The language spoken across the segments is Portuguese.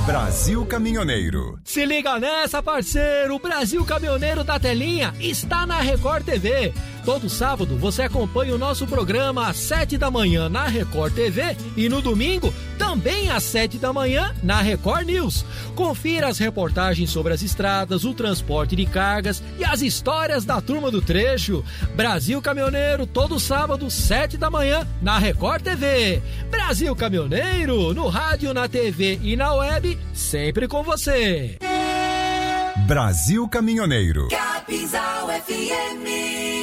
Brasil Caminhoneiro. Se liga nessa, parceiro! O Brasil Caminhoneiro da Telinha está na Record TV. Todo sábado você acompanha o nosso programa às 7 da manhã na Record TV e no domingo também às 7 da manhã na Record News. Confira as reportagens sobre as estradas, o transporte de cargas e as histórias da turma do trecho. Brasil Caminhoneiro, todo sábado, 7 da manhã na Record TV. Brasil Caminhoneiro, no rádio, na TV e na web, sempre com você. Brasil Caminhoneiro. Capinzal FM.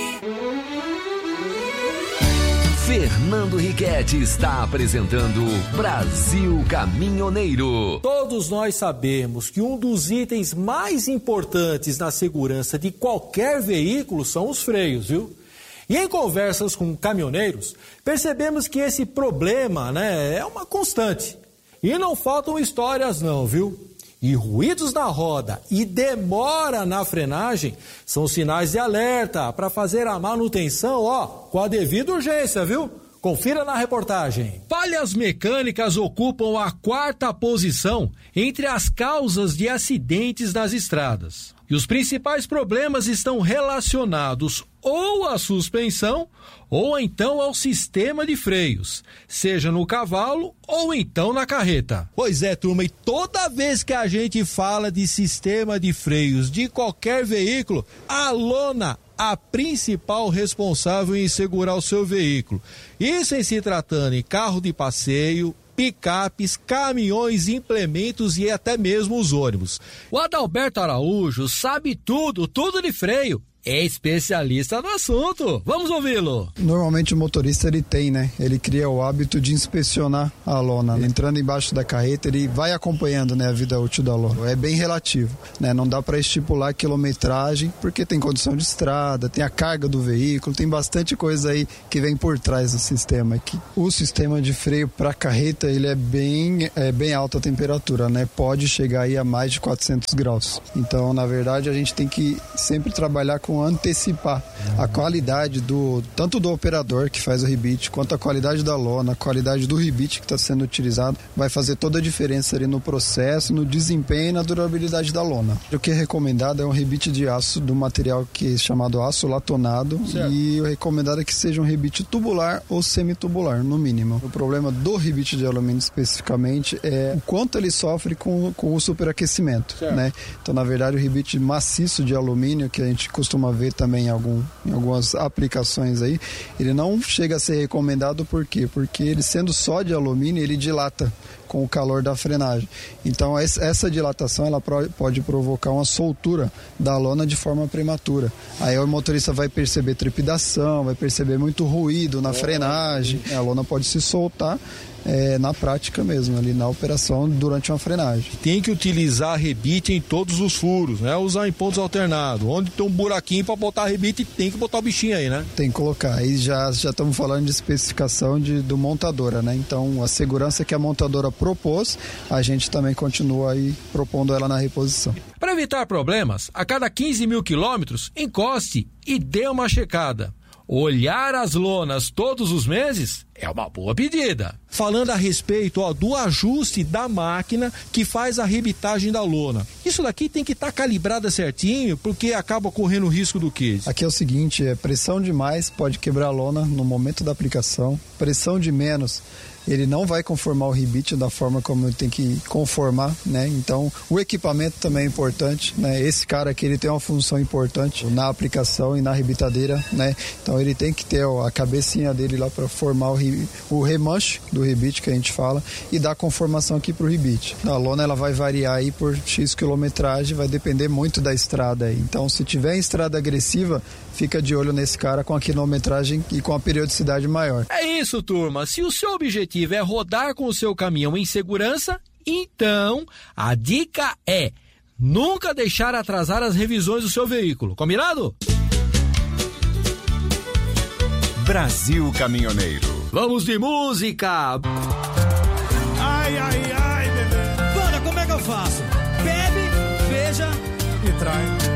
Fernando Riquetti está apresentando Brasil Caminhoneiro. Todos nós sabemos que um dos itens mais importantes na segurança de qualquer veículo são os freios, viu? E em conversas com caminhoneiros, percebemos que esse problema, é uma constante. E não faltam histórias não, viu? E ruídos na roda e demora na frenagem são sinais de alerta para fazer a manutenção, com a devida urgência, viu? Confira na reportagem. Falhas mecânicas ocupam a 4ª posição entre as causas de acidentes nas estradas. E os principais problemas estão relacionados ou à suspensão ou então ao sistema de freios, seja no cavalo ou então na carreta. Pois é, turma, e toda vez que a gente fala de sistema de freios de qualquer veículo, a lona a principal responsável em segurar o seu veículo. Isso em se tratando em carro de passeio, picapes, caminhões, implementos e até mesmo os ônibus. O Adalberto Araújo sabe tudo de freio. É especialista no assunto. Vamos ouvi-lo. Normalmente o motorista ele cria o hábito de inspecionar a lona. Entrando embaixo da carreta, ele vai acompanhando, a vida útil da lona. É bem relativo, Não dá para estipular quilometragem, porque tem condição de estrada, tem a carga do veículo, tem bastante coisa aí que vem por trás do sistema aqui. O sistema de freio para carreta, ele é bem alta temperatura, Pode chegar aí a mais de 400 graus. Então, na verdade, a gente tem que sempre trabalhar com antecipar a qualidade tanto do operador que faz o rebite, quanto a qualidade da lona, a qualidade do rebite que está sendo utilizado, vai fazer toda a diferença ali no processo, no desempenho e na durabilidade da lona. O que é recomendado é um rebite de aço, do material que é chamado aço latonado, certo. E o recomendado é que seja um rebite tubular ou semitubular, no mínimo. O problema do rebite de alumínio especificamente é o quanto ele sofre com o superaquecimento, Então, na verdade, o rebite maciço de alumínio, que a gente costuma ver também em algumas aplicações aí, ele não chega a ser recomendado. Por quê? Porque ele, sendo só de alumínio, ele dilata com o calor da frenagem. Então essa dilatação ela pode provocar uma soltura da lona de forma prematura. Aí o motorista vai perceber trepidação, vai perceber muito ruído na frenagem, a lona pode se soltar na prática mesmo, ali na operação durante uma frenagem. Tem que utilizar rebite em todos os furos, usar em pontos alternados. Onde tem um buraquinho para botar rebite, tem que botar o bichinho aí, Tem que colocar. Aí já estamos falando de especificação do montadora, Então a segurança que a montadora propôs, a gente também continua aí propondo ela na reposição. Para evitar problemas, a cada 15 mil quilômetros, encoste e dê uma checada. Olhar as lonas todos os meses é uma boa pedida. Falando a respeito do ajuste da máquina que faz a rebitagem da lona. Isso daqui tem que estar calibrada certinho, porque acaba correndo o risco do quê? Aqui é o seguinte, pressão demais pode quebrar a lona no momento da aplicação. Pressão de menos, ele não vai conformar o rebite da forma como ele tem que conformar, Então, o equipamento também é importante, Esse cara aqui, ele tem uma função importante na aplicação e na rebitadeira, Então, ele tem que ter a cabecinha dele lá para formar o remanche do rebite que a gente fala e dar conformação aqui pro rebite. A lona, ela vai variar aí por X quilometragem, vai depender muito da estrada aí. Então, se tiver em estrada agressiva, fica de olho nesse cara com a quilometragem e com a periodicidade maior. É isso, turma. Se o seu objetivo é rodar com o seu caminhão em segurança, então a dica é nunca deixar atrasar as revisões do seu veículo. Combinado? Brasil Caminhoneiro. Vamos de música! Ai, bebê. Banda, como é que eu faço? Bebe, beija e trai.